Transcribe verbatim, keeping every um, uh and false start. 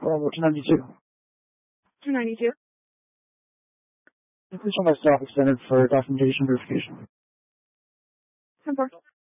Bravo two ninety-two. two ninety-two. Please show my stop extended for documentation verification. ten four.